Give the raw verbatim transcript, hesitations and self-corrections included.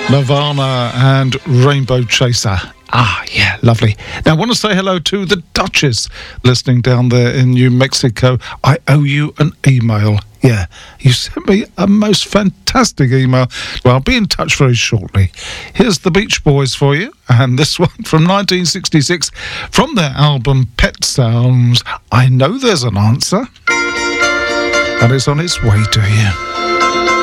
Nirvana and Rainbow Chaser. Ah, yeah, lovely. Now, I want to say hello to the Duchess listening down there in New Mexico. I owe you an email. Yeah, you sent me a most fantastic email. Well, I'll be in touch very shortly. Here's the Beach Boys for you, and this one from nineteen sixty-six from their album Pet Sounds. I know there's an answer, and it's on its way to you.